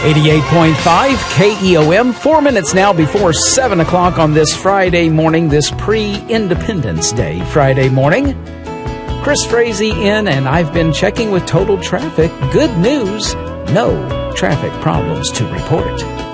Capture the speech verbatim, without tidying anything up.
eighty-eight point five K E O M, four minutes now before seven o'clock on this Friday morning, this pre-Independence Day Friday morning. Chris Frazee in, and I've been checking with Total Traffic. Good news, no traffic problems to report.